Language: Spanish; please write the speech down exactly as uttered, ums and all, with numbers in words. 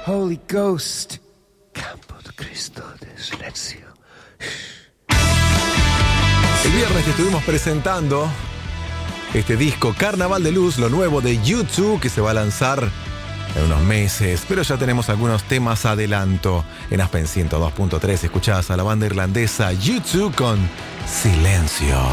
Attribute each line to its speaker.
Speaker 1: Holy Ghost. Campo de Cristo de silencio.
Speaker 2: El viernes te estuvimos presentando este disco Carnaval de Luz, lo nuevo de U dos, que se va a lanzar en unos meses, pero ya tenemos algunos temas adelanto. En Aspen ciento dos punto tres escuchás a la banda irlandesa U dos con Silencio.